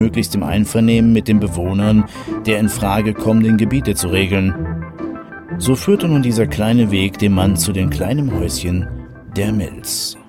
möglichst im Einvernehmen mit den Bewohnern der in Frage kommenden Gebiete zu regeln. So führte nun dieser kleine Weg den Mann zu dem kleinen Häuschen der Mills.